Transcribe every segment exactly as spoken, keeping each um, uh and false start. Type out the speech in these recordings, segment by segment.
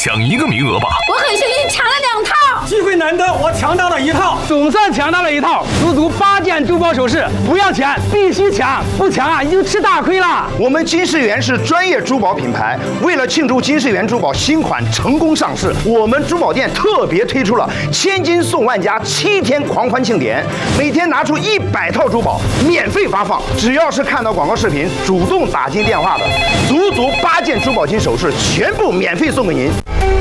抢一个名额吧。 我很幸运抢了两套， 机会难得，我抢到了一套， 总算抢到了一套，足足八件珠宝首饰，不要钱，必须抢，不抢啊，你就吃大亏了。 我们金世元是专业珠宝品牌，为了庆祝金世元珠宝新款成功上市，我们珠宝店特别推出了千金送万家七天狂欢庆典，每天拿出一百套珠宝免费发放，只要是看到广告视频主动打进电话的，足足八件珠宝金首饰全部免费送给您。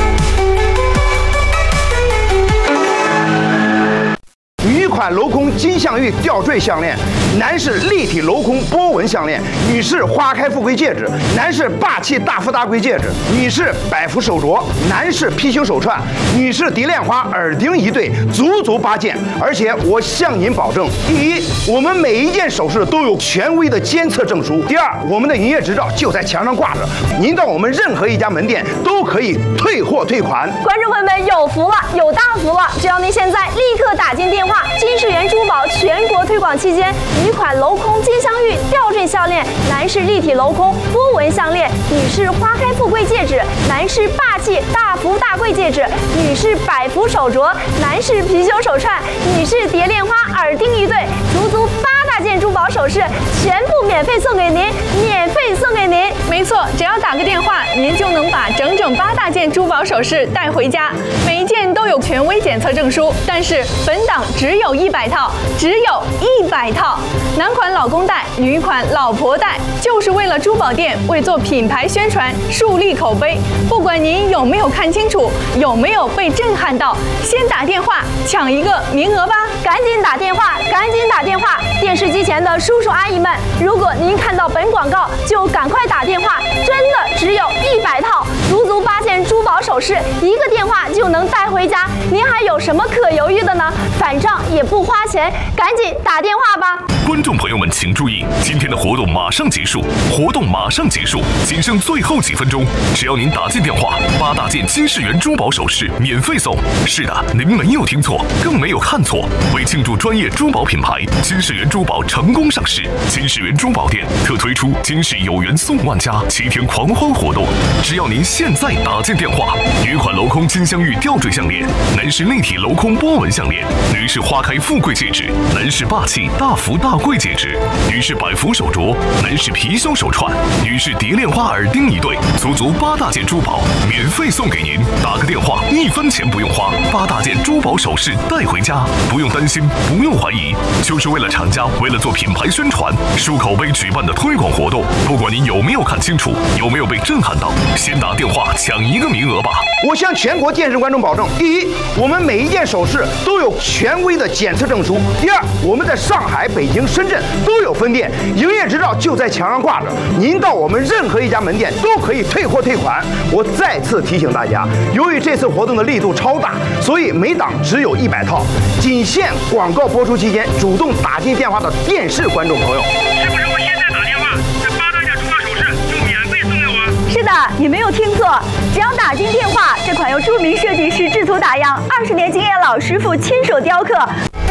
女款镂空金镶玉吊坠项链，男士立体镂空波纹项链，女士花开富贵戒指，男士霸气大富大贵戒指，女士百福手镯，男士貔貅手串，女士蝶恋花耳钉一对，足足八件。而且我向您保证，第一，我们每一件首饰都有权威的监测证书；第二，我们的营业执照就在墙上挂着，您到我们任何一家门店都可以退货退款。 观众朋友们有福了，有大福了！只要您现在立刻打进电话，金世元珠宝全国推广期间，女款镂空金镶玉吊坠项链，男士立体镂空波纹项链，女士花开富贵戒指，男士霸气大福大贵戒指，女士百福手镯，男士貔貅手串，女士蝶恋花耳钉一对，足足八大件珠宝首饰全部免费送给您，免费送给您。 没错，只要打个电话，您就能把整整八大件珠宝首饰带回家，每一件都有权威检测证书。但是本档只有一百套，只有一百套。男款老公戴，女款老婆戴，就是为了珠宝店为做品牌宣传、树立口碑。不管您有没有看清楚，有没有被震撼到，先打电话抢一个名额吧！ 赶紧打电话，赶紧打电话！电视机前的叔叔阿姨们，如果您看到本广告，就赶快打电话，真的只有一百套，足足八件珠宝首饰，一个电话就能带回家，您还有什么可犹豫的呢？反正也不花钱，赶紧打电话吧！ 观众朋友们请注意，今天的活动马上结束，活动马上结束，仅剩最后几分钟，只要您打进电话，八大件金世元珠宝首饰免费送。是的，您没有听错，更没有看错。为庆祝专业珠宝品牌金世元珠宝成功上市，金世元珠宝店特推出金世有缘送万家七天狂欢活动。只要您现在打进电话，女款镂空金镶玉吊坠项链，男士立体镂空波纹项链，女士花开富贵戒指，男士霸气大福大贵戒指，女士百福手镯，男士貔貅手串，女士蝶恋花耳钉一对，足足八大件珠宝免费送给您。打个电话，一分钱不用花，八大件珠宝首饰带回家，不用担心，不用怀疑，就是为了厂家为了做品牌宣传、树口碑举办的推广活动。不管您有没有看清楚，有没有被震撼到，先打电话抢一个名额吧！ 我向全国电视观众保证：第一，我们每一件首饰都有权威的检测证书；第二，我们在上海、北京、深圳都有分店，营业执照就在墙上挂着，您到我们任何一家门店都可以退货退款。我再次提醒大家，由于这次活动的力度超大，所以每档只有一百套，仅限广告播出期间主动打进电话的电视观众朋友。 是不是我现在打电话，这八大件珠宝首饰就免费送给我？ 是的，你没有听错，只要打进电话，这款由著名设计师制图打样、二十年经验老师傅亲手雕刻。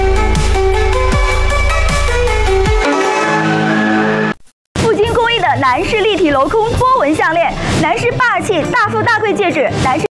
复精工艺的男士立体镂空波纹项链，男士霸气大富大贵戒指，男士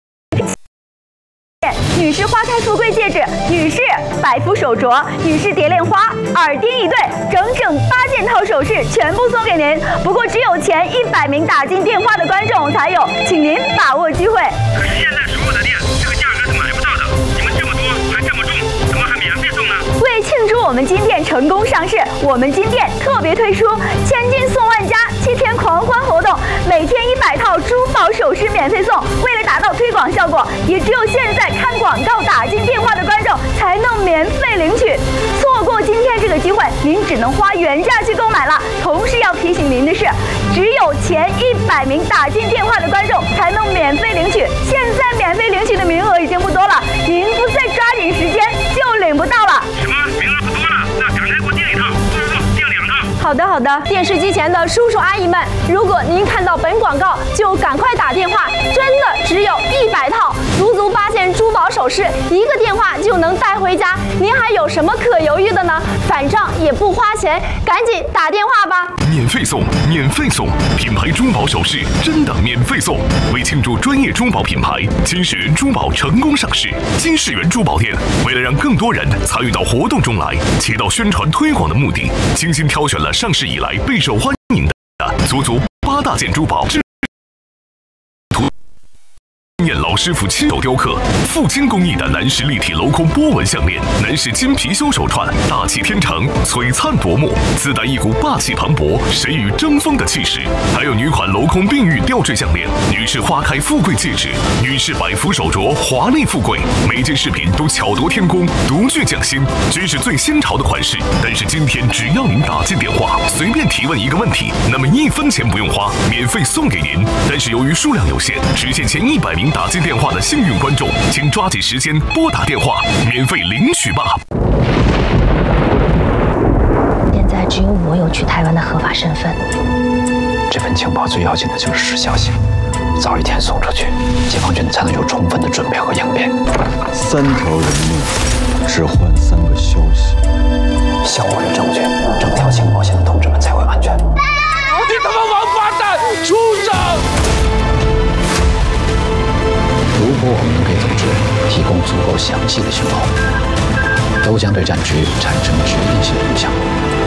女士花开富贵戒指，女士百福手镯，女士蝶恋花耳钉一对，整整八件套首饰全部送给您。不过只有前一百名打进电话的观众才有，请您把握机会。 可是现在所有的店这个价格是买不到的，你们这么多还这么重，怎么还免费送呢？ 为庆祝我们金店成功上市，我们金店特别推出千金送万家七天狂欢活动，每天一百套珠宝首饰免费送。为了达到推广效果，也只有现在看广告打进电话的观众才能免费领取。错过今天这个机会，您只能花原价去购买了。同时要提醒您的是，只有前一百名打进电话的观众才能免费领取。现在免费领取的名额已经不多了，您不再抓紧时间就领不到了。 什么名额不多了？那赶快给我订一套，不不不，订两套。 好的好的，电视机前的叔叔阿姨们，如果您看到本广告，就赶快打电话，真的只有一百套，足足八件珠宝宝首饰，一个电话就能带回家，您还有什么可犹豫的呢？反正也不花钱，赶紧打电话吧！ 免费送，免费送，品牌珠宝首饰真的免费送！为庆祝专业珠宝品牌金世缘珠宝成功上市，金世缘珠宝店为了让更多人参与到活动中来，起到宣传推广的目的，精心挑选了上市以来备受欢迎的足足八大件珠宝。验老师傅亲手雕刻、富金工艺的男士立体镂空波纹项链，男士金貔貅手串，大气天成，璀璨夺目，自带一股霸气磅礴、谁与争锋的气势。还有女款镂空碧玉吊坠项链，女士花开富贵戒指，女士百福手镯，华丽富贵。每件饰品都巧夺天工，独具匠心，真是最新潮的款式。但是今天只要您打进电话，随便提问一个问题，那么一分钱不用花，免费送给您。但是由于数量有限，只限前一百名打进电话的幸运观众，请抓紧时间拨打电话，免费领取吧。 现在只有我有去台湾的合法身份。 这份情报最要紧的就是时效性，早一天送出去，解放军才能有充分的准备和应变。 三条人命，只换三个消息。 想握着证据，整条情报线的同志们才会安全。 你他妈王八蛋，畜生！ 如果我们能给组织提供足够详细的情报，都将对战局产生决定性影响。